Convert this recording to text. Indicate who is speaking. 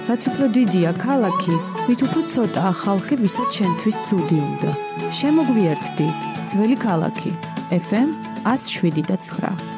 Speaker 1: რაც უფრო დიდია ქალაქი, მით უფრო ცოტაა ხალხი, ვისაც შენთვის ცუდი უნდა. შემოგვიერთდი, ძველი ქალაქი. FM 107.9